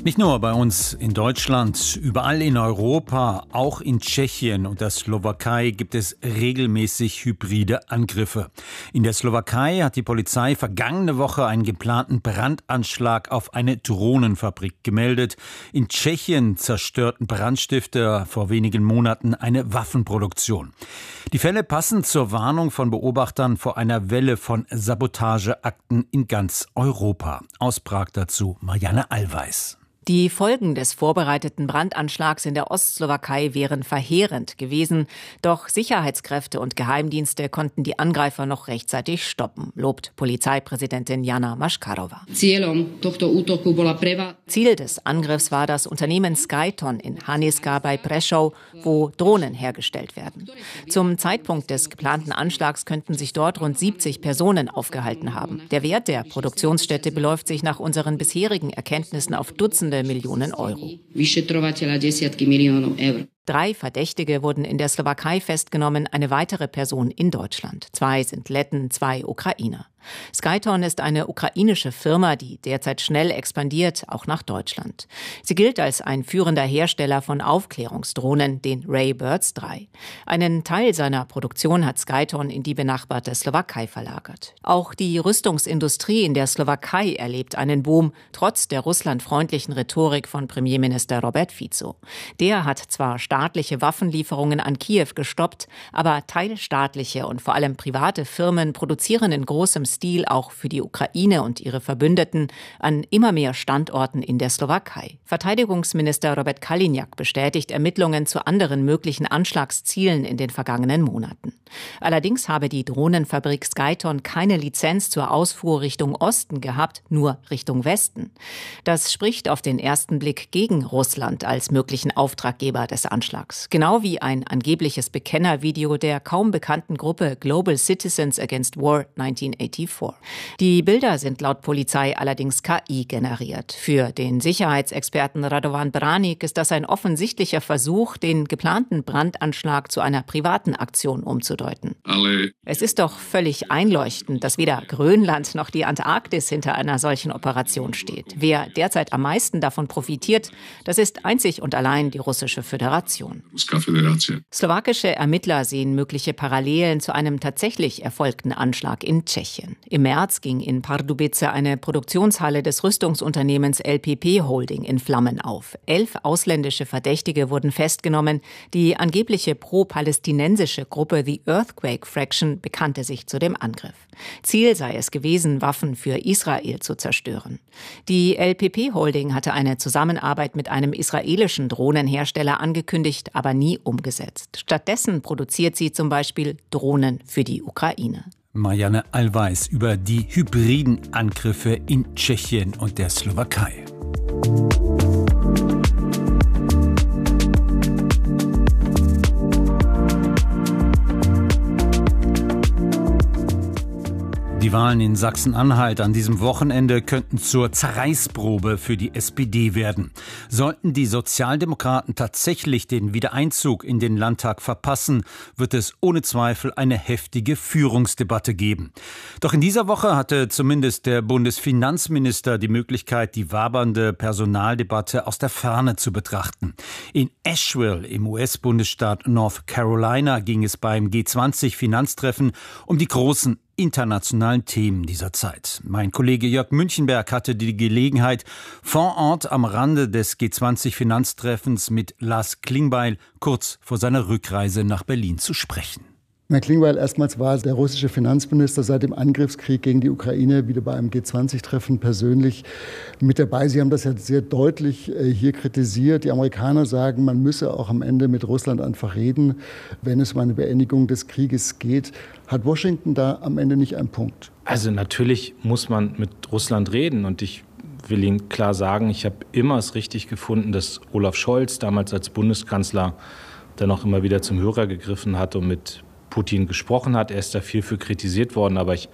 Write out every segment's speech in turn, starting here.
Nicht nur bei uns in Deutschland, überall in Europa, auch in Tschechien und der Slowakei gibt es regelmäßig hybride Angriffe. In der Slowakei hat die Polizei vergangene Woche einen geplanten Brandanschlag auf eine Drohnenfabrik gemeldet. In Tschechien zerstörten Brandstifter vor wenigen Monaten eine Waffenproduktion. Die Fälle passen zur Warnung von Beobachtern vor einer Welle von Sabotageakten in ganz Europa. Aus Prag dazu Marianne Allweis. Die Folgen des vorbereiteten Brandanschlags in der Ostslowakei wären verheerend gewesen. Doch Sicherheitskräfte und Geheimdienste konnten die Angreifer noch rechtzeitig stoppen, lobt Polizeipräsidentin Jana Maškarová. Ziel des Angriffs war das Unternehmen Skyton in Haniska bei Prešov, wo Drohnen hergestellt werden. Zum Zeitpunkt des geplanten Anschlags könnten sich dort rund 70 Personen aufgehalten haben. Der Wert der Produktionsstätte beläuft sich nach unseren bisherigen Erkenntnissen auf Dutzende Millionen Euro. 3 Verdächtige wurden in der Slowakei festgenommen, eine weitere Person in Deutschland. 2 sind Letten, 2 Ukrainer. Skyton ist eine ukrainische Firma, die derzeit schnell expandiert, auch nach Deutschland. Sie gilt als ein führender Hersteller von Aufklärungsdrohnen, den Raybirds 3. Einen Teil seiner Produktion hat Skyton in die benachbarte Slowakei verlagert. Auch die Rüstungsindustrie in der Slowakei erlebt einen Boom, trotz der russlandfreundlichen Rhetorik von Premierminister Robert Fico. Der hat zwar staatliche Waffenlieferungen an Kiew gestoppt, aber teilstaatliche und vor allem private Firmen produzieren in großem Stil auch für die Ukraine und ihre Verbündeten an immer mehr Standorten in der Slowakei. Verteidigungsminister Robert Kaliňák bestätigt Ermittlungen zu anderen möglichen Anschlagszielen in den vergangenen Monaten. Allerdings habe die Drohnenfabrik Skyton keine Lizenz zur Ausfuhr Richtung Osten gehabt, nur Richtung Westen. Das spricht auf den ersten Blick gegen Russland als möglichen Auftraggeber des Anschlags. Genau wie ein angebliches Bekennervideo der kaum bekannten Gruppe Global Citizens Against War 1984. Die Bilder sind laut Polizei allerdings KI generiert. Für den Sicherheitsexperten Radovan Branik ist das ein offensichtlicher Versuch, den geplanten Brandanschlag zu einer privaten Aktion umzudeuten. Es ist doch völlig einleuchtend, dass weder Grönland noch die Antarktis hinter einer solchen Operation steht. Wer derzeit am meisten davon profitiert, das ist einzig und allein die Russische Föderation. Slowakische Ermittler sehen mögliche Parallelen zu einem tatsächlich erfolgten Anschlag in Tschechien. Im März ging in Pardubice eine Produktionshalle des Rüstungsunternehmens LPP Holding in Flammen auf. 11 ausländische Verdächtige wurden festgenommen. Die angebliche pro-palästinensische Gruppe The Earthquake Fraction bekannte sich zu dem Angriff. Ziel sei es gewesen, Waffen für Israel zu zerstören. Die LPP Holding hatte eine Zusammenarbeit mit einem israelischen Drohnenhersteller angekündigt, aber nie umgesetzt. Stattdessen produziert sie zum Beispiel Drohnen für die Ukraine. Marianne Allweis über die hybriden Angriffe in Tschechien und der Slowakei. Die Wahlen in Sachsen-Anhalt an diesem Wochenende könnten zur Zerreißprobe für die SPD werden. Sollten die Sozialdemokraten tatsächlich den Wiedereinzug in den Landtag verpassen, wird es ohne Zweifel eine heftige Führungsdebatte geben. Doch in dieser Woche hatte zumindest der Bundesfinanzminister die Möglichkeit, die wabernde Personaldebatte aus der Ferne zu betrachten. In Asheville im US-Bundesstaat North Carolina ging es beim G20-Finanztreffen um die großen internationalen Themen dieser Zeit. Mein Kollege Jörg Münchenberg hatte die Gelegenheit, vor Ort am Rande des G20-Finanztreffens mit Lars Klingbeil kurz vor seiner Rückreise nach Berlin zu sprechen. Herr Klingbeil, erstmals war der russische Finanzminister seit dem Angriffskrieg gegen die Ukraine wieder bei einem G20-Treffen persönlich mit dabei. Sie haben das ja sehr deutlich hier kritisiert. Die Amerikaner sagen, man müsse auch am Ende mit Russland einfach reden, wenn es um eine Beendigung des Krieges geht. Hat Washington da am Ende nicht einen Punkt? Also natürlich muss man mit Russland reden und ich will Ihnen klar sagen, ich habe immer es richtig gefunden, dass Olaf Scholz damals als Bundeskanzler dann auch immer wieder zum Hörer gegriffen hat und mit Putin gesprochen hat. Er ist da viel für kritisiert worden, aber ich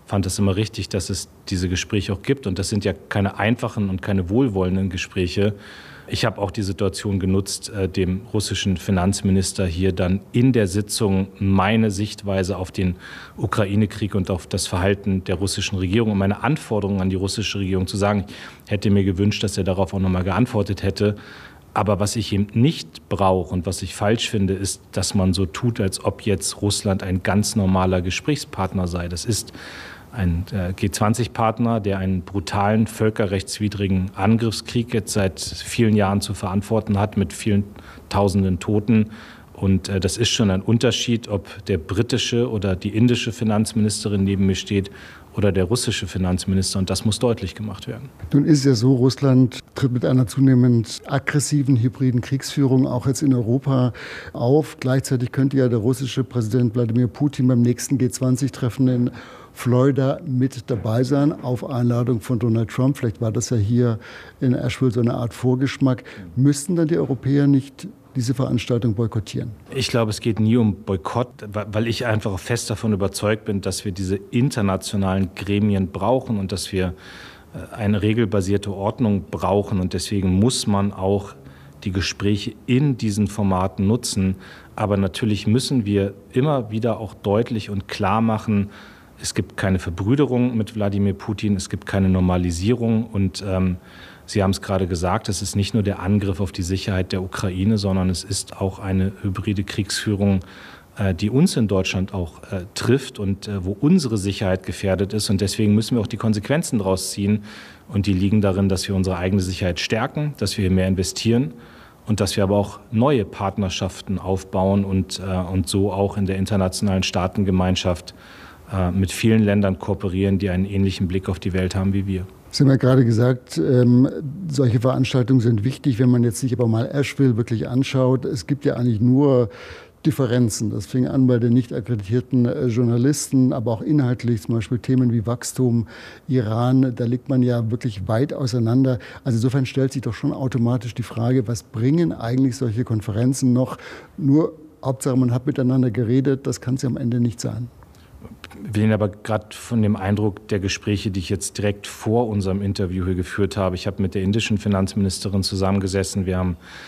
fand es immer richtig, dass es diese Gespräche auch gibt. Und das sind ja keine einfachen und keine wohlwollenden Gespräche. Ich habe auch die Situation genutzt, dem russischen Finanzminister hier dann in der Sitzung meine Sichtweise auf den Ukraine-Krieg und auf das Verhalten der russischen Regierung und meine Anforderungen an die russische Regierung zu sagen. Ich hätte mir gewünscht, dass er darauf auch nochmal geantwortet hätte. Aber was ich eben nicht brauche und was ich falsch finde, ist, dass man so tut, als ob jetzt Russland ein ganz normaler Gesprächspartner sei. Das ist ein G20-Partner, der einen brutalen, völkerrechtswidrigen Angriffskrieg jetzt seit vielen Jahren zu verantworten hat, mit vielen Tausenden Toten. Und das ist schon ein Unterschied, ob der britische oder die indische Finanzministerin neben mir steht oder der russische Finanzminister. Und das muss deutlich gemacht werden. Nun ist es ja so, Russland tritt mit einer zunehmend aggressiven, hybriden Kriegsführung auch jetzt in Europa auf. Gleichzeitig könnte ja der russische Präsident Wladimir Putin beim nächsten G20-Treffen in Florida mit dabei sein, auf Einladung von Donald Trump. Vielleicht war das ja hier in Asheville so eine Art Vorgeschmack. Müssten dann die Europäer nicht diese Veranstaltung boykottieren? Ich glaube, es geht nie um Boykott, weil ich einfach fest davon überzeugt bin, dass wir diese internationalen Gremien brauchen und dass wir eine regelbasierte Ordnung brauchen. Und deswegen muss man auch die Gespräche in diesen Formaten nutzen. Aber natürlich müssen wir immer wieder auch deutlich und klar machen, es gibt keine Verbrüderung mit Wladimir Putin, es gibt keine Normalisierung. Und Sie haben es gerade gesagt, es ist nicht nur der Angriff auf die Sicherheit der Ukraine, sondern es ist auch eine hybride Kriegsführung, die uns in Deutschland auch trifft und wo unsere Sicherheit gefährdet ist. Und deswegen müssen wir auch die Konsequenzen daraus ziehen. Und die liegen darin, dass wir unsere eigene Sicherheit stärken, dass wir hier mehr investieren und dass wir aber auch neue Partnerschaften aufbauen und so auch in der internationalen Staatengemeinschaft mit vielen Ländern kooperieren, die einen ähnlichen Blick auf die Welt haben wie wir. Sie haben ja gerade gesagt, solche Veranstaltungen sind wichtig, wenn man jetzt sich aber mal Asheville wirklich anschaut. Es gibt ja eigentlich nur Differenzen. Das fing an bei den nicht akkreditierten Journalisten, aber auch inhaltlich, zum Beispiel Themen wie Wachstum, Iran, da liegt man ja wirklich weit auseinander. Also insofern stellt sich doch schon automatisch die Frage, was bringen eigentlich solche Konferenzen noch? Nur Hauptsache, man hat miteinander geredet, das kann es ja am Ende nicht sein. Ich will Ihnen aber gerade von dem Eindruck der Gespräche, die ich jetzt direkt vor unserem Interview hier geführt habe, ich habe mit der indischen Finanzministerin zusammengesessen, ich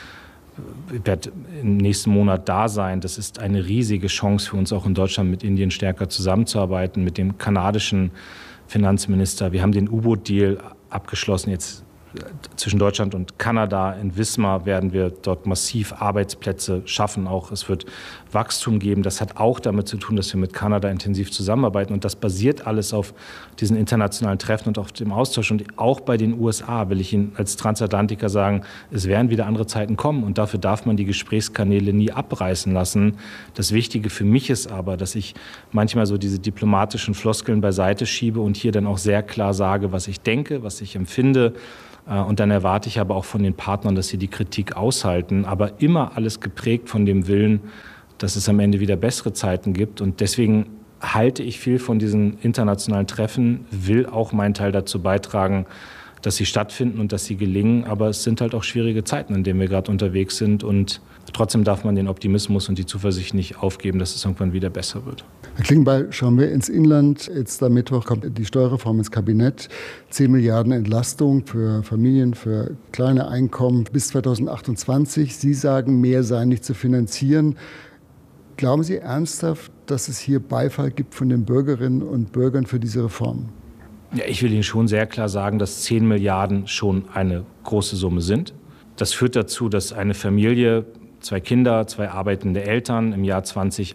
werde im nächsten Monat da sein. Das ist eine riesige Chance für uns, auch in Deutschland mit Indien stärker zusammenzuarbeiten, mit dem kanadischen Finanzminister. Wir haben den U-Boot-Deal abgeschlossen jetzt zwischen Deutschland und Kanada. In Wismar werden wir dort massiv Arbeitsplätze schaffen. Auch es wird Wachstum geben. Das hat auch damit zu tun, dass wir mit Kanada intensiv zusammenarbeiten. Und das basiert alles auf diesen internationalen Treffen und auf dem Austausch. Und auch bei den USA will ich Ihnen als Transatlantiker sagen, es werden wieder andere Zeiten kommen. Und dafür darf man die Gesprächskanäle nie abreißen lassen. Das Wichtige für mich ist aber, dass ich manchmal so diese diplomatischen Floskeln beiseite schiebe und hier dann auch sehr klar sage, was ich denke, was ich empfinde. Und dann erwarte ich aber auch von den Partnern, dass sie die Kritik aushalten, aber immer alles geprägt von dem Willen, dass es am Ende wieder bessere Zeiten gibt. Und deswegen halte ich viel von diesen internationalen Treffen, will auch meinen Teil dazu beitragen, dass sie stattfinden und dass sie gelingen. Aber es sind halt auch schwierige Zeiten, in denen wir gerade unterwegs sind. Und trotzdem darf man den Optimismus und die Zuversicht nicht aufgeben, dass es irgendwann wieder besser wird. Herr Klingbeil, schauen wir ins Inland. Jetzt am Mittwoch kommt die Steuerreform ins Kabinett. 10 Milliarden Entlastung für Familien, für kleine Einkommen bis 2028. Sie sagen, mehr sei nicht zu finanzieren. Glauben Sie ernsthaft, dass es hier Beifall gibt von den Bürgerinnen und Bürgern für diese Reform? Ja, ich will Ihnen schon sehr klar sagen, dass 10 Milliarden schon eine große Summe sind. Das führt dazu, dass eine Familie, 2 Kinder, 2 arbeitende Eltern im Jahr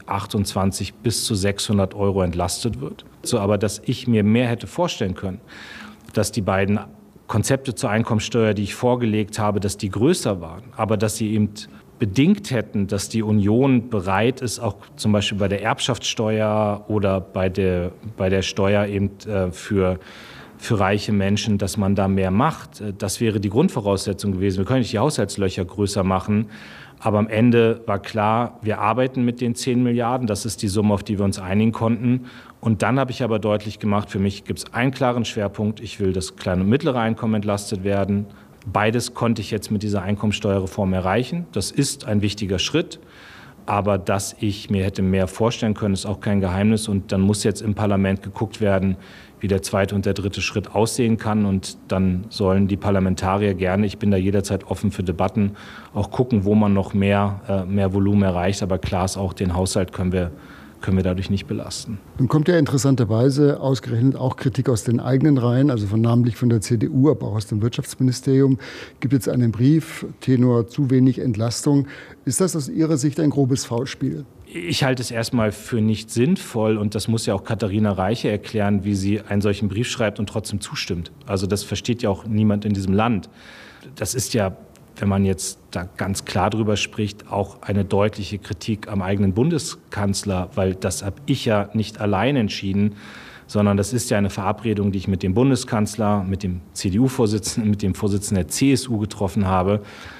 2028 bis zu 600 € entlastet wird. So, aber dass ich mir mehr hätte vorstellen können, dass die beiden Konzepte zur Einkommensteuer, die ich vorgelegt habe, dass die größer waren, aber dass sie eben bedingt hätten, dass die Union bereit ist, auch zum Beispiel bei der Erbschaftssteuer oder bei der Steuer eben für reiche Menschen, dass man da mehr macht. Das wäre die Grundvoraussetzung gewesen. Wir können nicht die Haushaltslöcher größer machen, aber am Ende war klar, wir arbeiten mit den 10 Milliarden. Das ist die Summe, auf die wir uns einigen konnten. Und dann habe ich aber deutlich gemacht, für mich gibt es einen klaren Schwerpunkt. Ich will, dass kleine und mittlere Einkommen entlastet werden. Beides konnte ich jetzt mit dieser Einkommensteuerreform erreichen. Das ist ein wichtiger Schritt. Aber dass ich mir hätte mehr vorstellen können, ist auch kein Geheimnis. Und dann muss jetzt im Parlament geguckt werden, wie der zweite und der dritte Schritt aussehen kann. Und dann sollen die Parlamentarier gerne, ich bin da jederzeit offen für Debatten, auch gucken, wo man noch mehr Volumen erreicht. Aber klar ist auch, den Haushalt können wir dadurch nicht belasten. Nun kommt ja interessanterweise ausgerechnet auch Kritik aus den eigenen Reihen, also namentlich von der CDU, aber auch aus dem Wirtschaftsministerium. Gibt jetzt einen Brief, Tenor zu wenig Entlastung. Ist das aus Ihrer Sicht ein grobes Foulspiel? Ich halte es erstmal für nicht sinnvoll und das muss ja auch Katharina Reiche erklären, wie sie einen solchen Brief schreibt und trotzdem zustimmt. Also das versteht ja auch niemand in diesem Land. Das ist ja, wenn man jetzt da ganz klar drüber spricht, auch eine deutliche Kritik am eigenen Bundeskanzler, weil das habe ich ja nicht allein entschieden, sondern das ist ja eine Verabredung, die ich mit dem Bundeskanzler, mit dem CDU-Vorsitzenden, mit dem Vorsitzenden der CSU getroffen habe,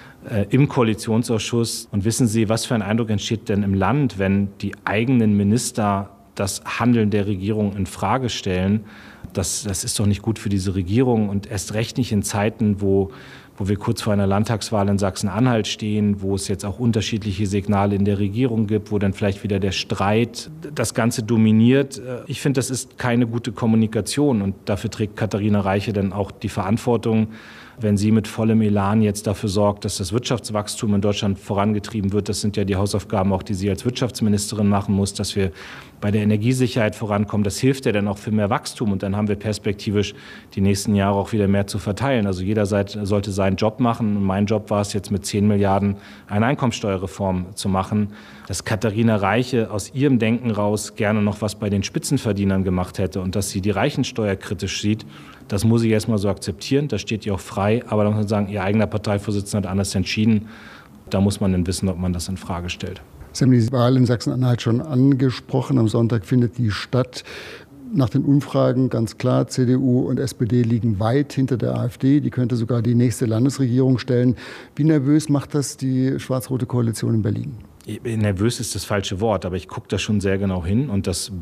im Koalitionsausschuss. Und wissen Sie, was für ein Eindruck entsteht denn im Land, wenn die eigenen Minister das Handeln der Regierung in Frage stellen? Das ist doch nicht gut für diese Regierung und erst recht nicht in Zeiten, wo wir kurz vor einer Landtagswahl in Sachsen-Anhalt stehen, wo es jetzt auch unterschiedliche Signale in der Regierung gibt, wo dann vielleicht wieder der Streit das Ganze dominiert. Ich finde, das ist keine gute Kommunikation und dafür trägt Katharina Reiche dann auch die Verantwortung, wenn sie mit vollem Elan jetzt dafür sorgt, dass das Wirtschaftswachstum in Deutschland vorangetrieben wird. Das sind ja die Hausaufgaben auch, die sie als Wirtschaftsministerin machen muss, dass wir bei der Energiesicherheit vorankommen. Das hilft ja dann auch für mehr Wachstum und dann haben wir perspektivisch die nächsten Jahre auch wieder mehr zu verteilen. Also jeder sollte seinen Job machen und mein Job war es jetzt mit 10 Milliarden eine Einkommensteuerreform zu machen. Dass Katharina Reiche aus ihrem Denken raus gerne noch was bei den Spitzenverdienern gemacht hätte und dass sie die Reichensteuer kritisch sieht, das muss ich erst mal so akzeptieren, das steht ihr auch frei. Aber da muss man sagen, ihr eigener Parteivorsitzender hat anders entschieden. Da muss man dann wissen, ob man das in Frage stellt. Sie haben die Wahl in Sachsen-Anhalt schon angesprochen. Am Sonntag findet die statt. Nach den Umfragen ganz klar, CDU und SPD liegen weit hinter der AfD. Die könnte sogar die nächste Landesregierung stellen. Wie nervös macht das die schwarz-rote Koalition in Berlin? Nervös ist das falsche Wort, aber ich gucke da schon sehr genau hin. Und das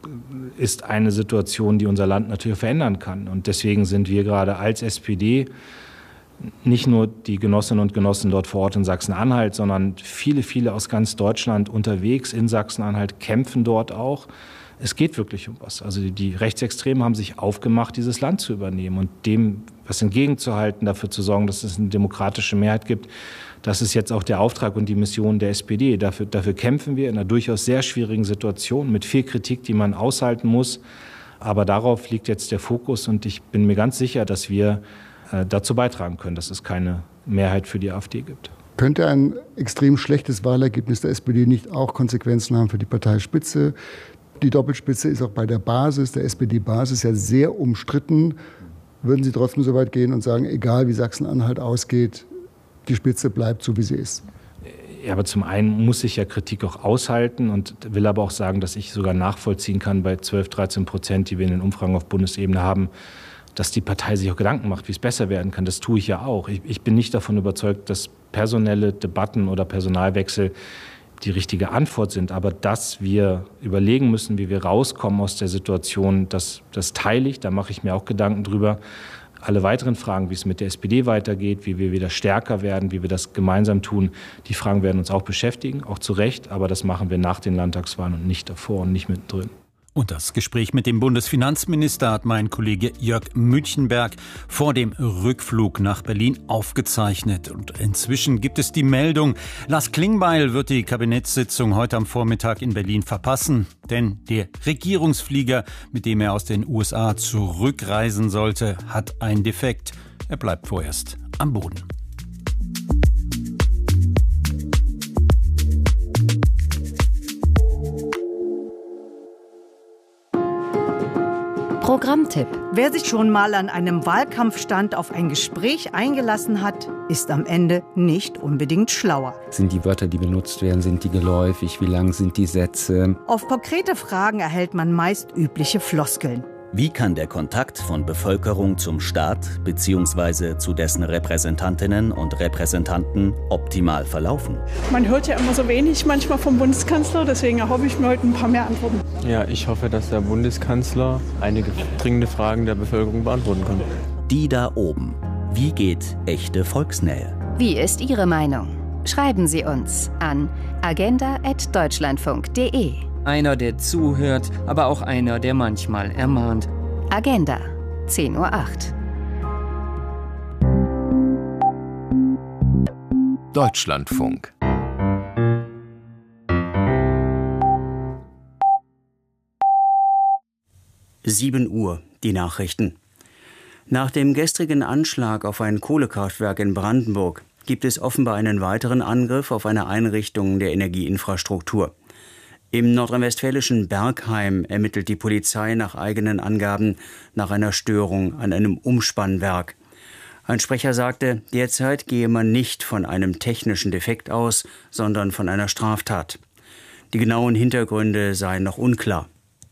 ist eine Situation, die unser Land natürlich verändern kann. Und deswegen sind wir gerade als SPD nicht nur die Genossinnen und Genossen dort vor Ort in Sachsen-Anhalt, sondern viele, viele aus ganz Deutschland unterwegs in Sachsen-Anhalt kämpfen dort auch. Es geht wirklich um was. Also die Rechtsextremen haben sich aufgemacht, dieses Land zu übernehmen und dem was entgegenzuhalten, dafür zu sorgen, dass es eine demokratische Mehrheit gibt. Das ist jetzt auch der Auftrag und die Mission der SPD. Dafür kämpfen wir in einer durchaus sehr schwierigen Situation mit viel Kritik, die man aushalten muss. Aber darauf liegt jetzt der Fokus und ich bin mir ganz sicher, dass wir dazu beitragen können, dass es keine Mehrheit für die AfD gibt. Könnte ein extrem schlechtes Wahlergebnis der SPD nicht auch Konsequenzen haben für die Parteispitze? Die Doppelspitze ist auch bei der Basis, der SPD-Basis, ja sehr umstritten. Würden Sie trotzdem so weit gehen und sagen, egal wie Sachsen-Anhalt ausgeht, die Spitze bleibt so, wie sie ist? Ja, aber zum einen muss ich ja Kritik auch aushalten und will aber auch sagen, dass ich sogar nachvollziehen kann bei 12-13%, die wir in den Umfragen auf Bundesebene haben, dass die Partei sich auch Gedanken macht, wie es besser werden kann. Das tue ich ja auch. Ich bin nicht davon überzeugt, dass personelle Debatten oder Personalwechsel die richtige Antwort sind. Aber dass wir überlegen müssen, wie wir rauskommen aus der Situation, das teile ich, da mache ich mir auch Gedanken drüber. Alle weiteren Fragen, wie es mit der SPD weitergeht, wie wir wieder stärker werden, wie wir das gemeinsam tun, die Fragen werden uns auch beschäftigen, auch zu Recht. Aber das machen wir nach den Landtagswahlen und nicht davor und nicht mittendrin. Und das Gespräch mit dem Bundesfinanzminister hat mein Kollege Jörg Mütchenberg vor dem Rückflug nach Berlin aufgezeichnet. Und inzwischen gibt es die Meldung, Lars Klingbeil wird die Kabinettssitzung heute am Vormittag in Berlin verpassen. Denn der Regierungsflieger, mit dem er aus den USA zurückreisen sollte, hat einen Defekt. Er bleibt vorerst am Boden. Programmtipp. Wer sich schon mal an einem Wahlkampfstand auf ein Gespräch eingelassen hat, ist am Ende nicht unbedingt schlauer. Sind die Wörter, die benutzt werden, sind die geläufig? Wie lang sind die Sätze? Auf konkrete Fragen erhält man meist übliche Floskeln. Wie kann der Kontakt von Bevölkerung zum Staat bzw. zu dessen Repräsentantinnen und Repräsentanten optimal verlaufen? Man hört ja immer so wenig manchmal vom Bundeskanzler, deswegen erhoffe ich mir heute ein paar mehr Antworten. Ja, ich hoffe, dass der Bundeskanzler einige dringende Fragen der Bevölkerung beantworten kann. Die da oben. Wie geht echte Volksnähe? Wie ist Ihre Meinung? Schreiben Sie uns an agenda@deutschlandfunk.de. Einer, der zuhört, aber auch einer, der manchmal ermahnt. Agenda, 10:08 Uhr. Deutschlandfunk. Uhr, die Nachrichten. Nach dem gestrigen Anschlag auf ein Kohlekraftwerk in Brandenburg gibt es offenbar einen weiteren Angriff auf eine Einrichtung der Energieinfrastruktur. Im nordrhein-westfälischen Bergheim ermittelt die Polizei nach eigenen Angaben nach einer Störung an einem Umspannwerk. Ein Sprecher sagte, derzeit gehe man nicht von einem technischen Defekt aus, sondern von einer Straftat. Die genauen Hintergründe seien noch unklar.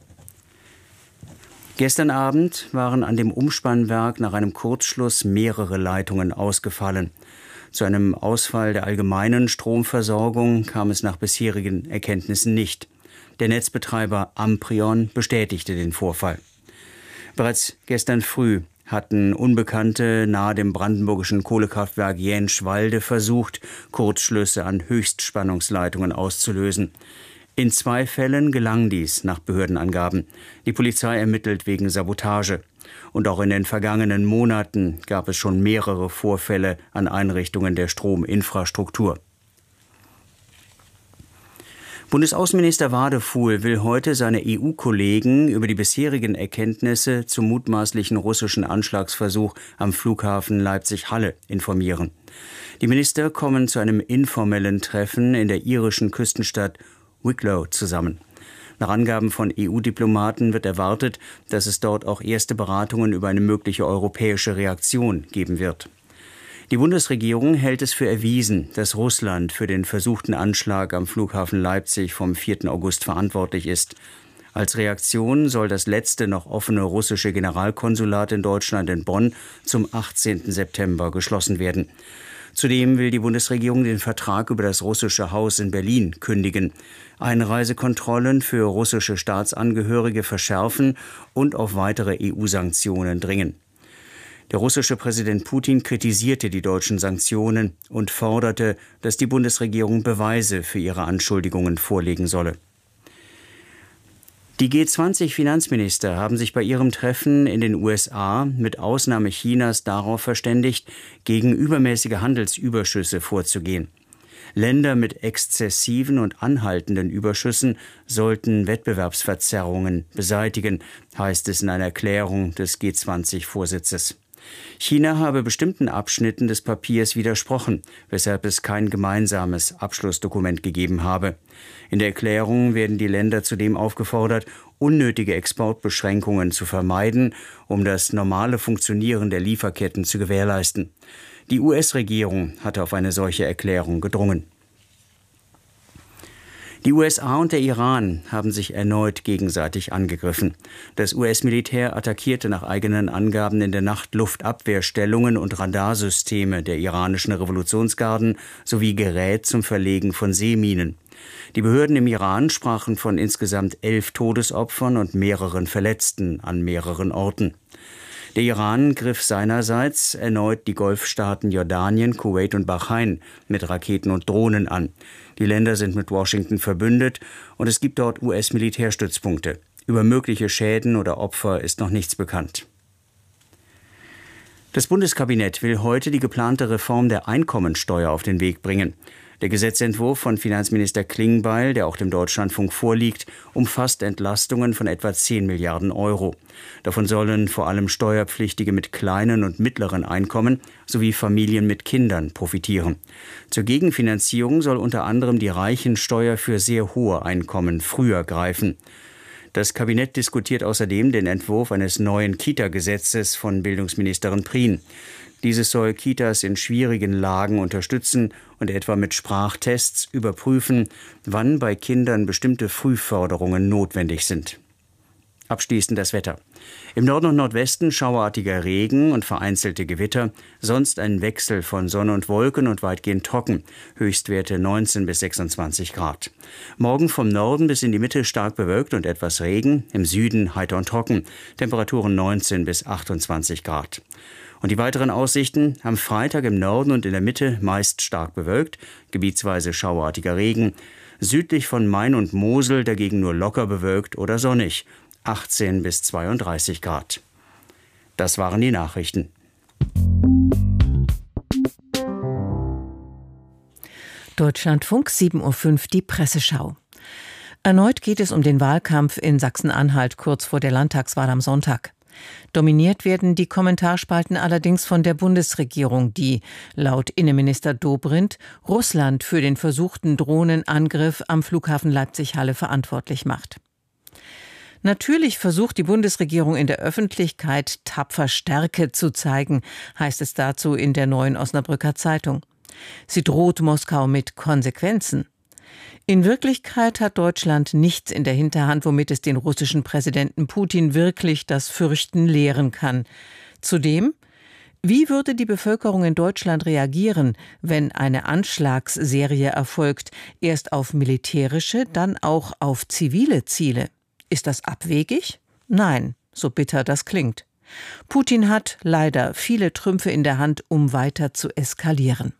Gestern Abend waren an dem Umspannwerk nach einem Kurzschluss mehrere Leitungen ausgefallen. Zu einem Ausfall der allgemeinen Stromversorgung kam es nach bisherigen Erkenntnissen nicht. Der Netzbetreiber Amprion bestätigte den Vorfall. Bereits gestern früh hatten Unbekannte nahe dem brandenburgischen Kohlekraftwerk Jänschwalde versucht, Kurzschlüsse an Höchstspannungsleitungen auszulösen. In 2 Fällen gelang dies nach Behördenangaben. Die Polizei ermittelt wegen Sabotage. Und auch in den vergangenen Monaten gab es schon mehrere Vorfälle an Einrichtungen der Strominfrastruktur. Bundesaußenminister Wadefuhl will heute seine EU-Kollegen über die bisherigen Erkenntnisse zum mutmaßlichen russischen Anschlagsversuch am Flughafen Leipzig-Halle informieren. Die Minister kommen zu einem informellen Treffen in der irischen Küstenstadt Wicklow zusammen. Nach Angaben von EU-Diplomaten wird erwartet, dass es dort auch erste Beratungen über eine mögliche europäische Reaktion geben wird. Die Bundesregierung hält es für erwiesen, dass Russland für den versuchten Anschlag am Flughafen Leipzig vom 4. August verantwortlich ist. Als Reaktion soll das letzte noch offene russische Generalkonsulat in Deutschland in Bonn zum 18. September geschlossen werden. Zudem will die Bundesregierung den Vertrag über das russische Haus in Berlin kündigen, Einreisekontrollen für russische Staatsangehörige verschärfen und auf weitere EU-Sanktionen dringen. Der russische Präsident Putin kritisierte die deutschen Sanktionen und forderte, dass die Bundesregierung Beweise für ihre Anschuldigungen vorlegen solle. Die G20-Finanzminister haben sich bei ihrem Treffen in den USA mit Ausnahme Chinas darauf verständigt, gegen übermäßige Handelsüberschüsse vorzugehen. Länder mit exzessiven und anhaltenden Überschüssen sollten Wettbewerbsverzerrungen beseitigen, heißt es in einer Erklärung des G20-Vorsitzes. China habe bestimmten Abschnitten des Papiers widersprochen, weshalb es kein gemeinsames Abschlussdokument gegeben habe. In der Erklärung werden die Länder zudem aufgefordert, unnötige Exportbeschränkungen zu vermeiden, um das normale Funktionieren der Lieferketten zu gewährleisten. Die US-Regierung hatte auf eine solche Erklärung gedrungen. Die USA und der Iran haben sich erneut gegenseitig angegriffen. Das US-Militär attackierte nach eigenen Angaben in der Nacht Luftabwehrstellungen und Radarsysteme der iranischen Revolutionsgarden sowie Gerät zum Verlegen von Seeminen. Die Behörden im Iran sprachen von insgesamt 11 Todesopfern und mehreren Verletzten an mehreren Orten. Der Iran griff seinerseits erneut die Golfstaaten Jordanien, Kuwait und Bahrain mit Raketen und Drohnen an. Die Länder sind mit Washington verbündet und es gibt dort US-Militärstützpunkte. Über mögliche Schäden oder Opfer ist noch nichts bekannt. Das Bundeskabinett will heute die geplante Reform der Einkommensteuer auf den Weg bringen. Der Gesetzentwurf von Finanzminister Klingbeil, der auch dem Deutschlandfunk vorliegt, umfasst Entlastungen von etwa 10 Milliarden Euro. Davon sollen vor allem Steuerpflichtige mit kleinen und mittleren Einkommen sowie Familien mit Kindern profitieren. Zur Gegenfinanzierung soll unter anderem die Reichensteuer für sehr hohe Einkommen früher greifen. Das Kabinett diskutiert außerdem den Entwurf eines neuen Kita-Gesetzes von Bildungsministerin Prien. Dieses soll Kitas in schwierigen Lagen unterstützen und etwa mit Sprachtests überprüfen, wann bei Kindern bestimmte Frühförderungen notwendig sind. Abschließend das Wetter. Im Norden und Nordwesten schauerartiger Regen und vereinzelte Gewitter, sonst ein Wechsel von Sonne und Wolken und weitgehend trocken, Höchstwerte 19 bis 26 Grad. Morgen vom Norden bis in die Mitte stark bewölkt und etwas Regen, im Süden heiter und trocken, Temperaturen 19 bis 28 Grad. Und die weiteren Aussichten: am Freitag im Norden und in der Mitte meist stark bewölkt, gebietsweise schauartiger Regen. Südlich von Main und Mosel dagegen nur locker bewölkt oder sonnig, 18 bis 32 Grad. Das waren die Nachrichten. Deutschlandfunk, 7:05 Uhr, die Presseschau. Erneut geht es um den Wahlkampf in Sachsen-Anhalt kurz vor der Landtagswahl am Sonntag. Dominiert werden die Kommentarspalten allerdings von der Bundesregierung, die laut Innenminister Dobrindt Russland für den versuchten Drohnenangriff am Flughafen Leipzig-Halle verantwortlich macht. Natürlich versucht die Bundesregierung in der Öffentlichkeit tapfer Stärke zu zeigen, heißt es dazu in der Neuen Osnabrücker Zeitung. Sie droht Moskau mit Konsequenzen. In Wirklichkeit hat Deutschland nichts in der Hinterhand, womit es den russischen Präsidenten Putin wirklich das Fürchten lehren kann. Zudem, wie würde die Bevölkerung in Deutschland reagieren, wenn eine Anschlagsserie erfolgt, erst auf militärische, dann auch auf zivile Ziele? Ist das abwegig? Nein, so bitter das klingt. Putin hat leider viele Trümpfe in der Hand, um weiter zu eskalieren.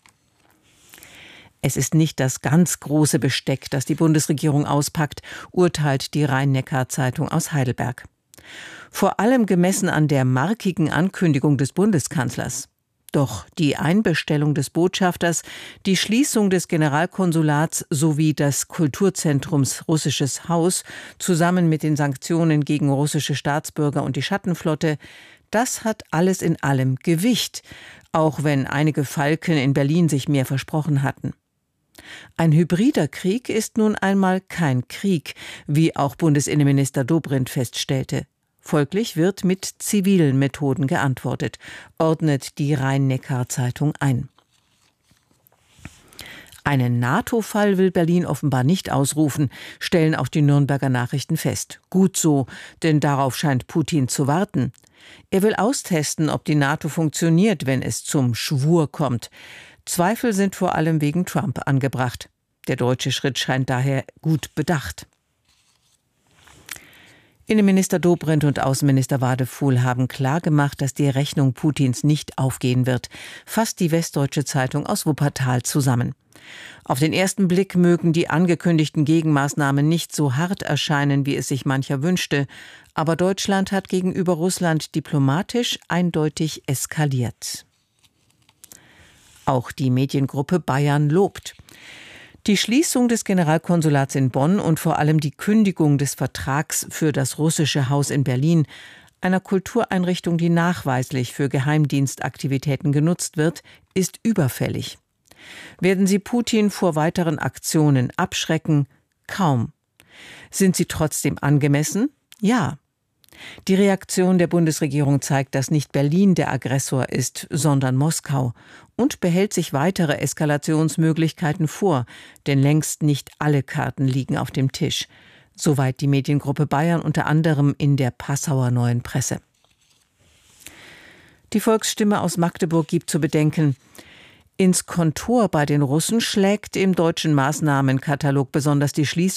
Es ist nicht das ganz große Besteck, das die Bundesregierung auspackt, urteilt die Rhein-Neckar-Zeitung aus Heidelberg. Vor allem gemessen an der markigen Ankündigung des Bundeskanzlers. Doch die Einbestellung des Botschafters, die Schließung des Generalkonsulats sowie des Kulturzentrums Russisches Haus zusammen mit den Sanktionen gegen russische Staatsbürger und die Schattenflotte, das hat alles in allem Gewicht, auch wenn einige Falken in Berlin sich mehr versprochen hatten. Ein hybrider Krieg ist nun einmal kein Krieg, wie auch Bundesinnenminister Dobrindt feststellte. Folglich wird mit zivilen Methoden geantwortet, ordnet die Rhein-Neckar-Zeitung ein. Einen NATO-Fall will Berlin offenbar nicht ausrufen, stellen auch die Nürnberger Nachrichten fest. Gut so, denn darauf scheint Putin zu warten. Er will austesten, ob die NATO funktioniert, wenn es zum Schwur kommt. Zweifel sind vor allem wegen Trump angebracht. Der deutsche Schritt scheint daher gut bedacht. Innenminister Dobrindt und Außenminister Wadefuhl haben klargemacht, dass die Rechnung Putins nicht aufgehen wird, fasst die Westdeutsche Zeitung aus Wuppertal zusammen. Auf den ersten Blick mögen die angekündigten Gegenmaßnahmen nicht so hart erscheinen, wie es sich mancher wünschte, aber Deutschland hat gegenüber Russland diplomatisch eindeutig eskaliert. Auch die Mediengruppe Bayern lobt. Die Schließung des Generalkonsulats in Bonn und vor allem die Kündigung des Vertrags für das Russische Haus in Berlin, einer Kultureinrichtung, die nachweislich für Geheimdienstaktivitäten genutzt wird, ist überfällig. Werden sie Putin vor weiteren Aktionen abschrecken? Kaum. Sind sie trotzdem angemessen? Ja. Die Reaktion der Bundesregierung zeigt, dass nicht Berlin der Aggressor ist, sondern Moskau und behält sich weitere Eskalationsmöglichkeiten vor, denn längst nicht alle Karten liegen auf dem Tisch. Soweit die Mediengruppe Bayern unter anderem in der Passauer Neuen Presse. Die Volksstimme aus Magdeburg gibt zu bedenken, ins Kontor bei den Russen schlägt im deutschen Maßnahmenkatalog besonders die Schließung